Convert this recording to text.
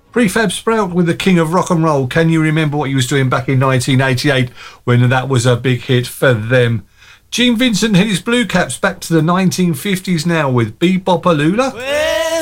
Prefab Sprout with the King of Rock and Roll. Can you remember what he was doing back in 1988 when that was a big hit for them? Gene Vincent and his Blue Caps back to the 1950s now with Bebopalula.